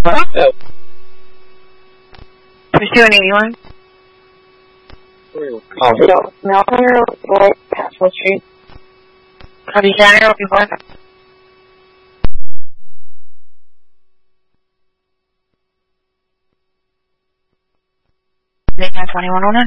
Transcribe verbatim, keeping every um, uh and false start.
Hello? Pursuing eighty-one? Oh, No, no, Road, Castle Street. Cody County, before. They have twenty-one oh nine.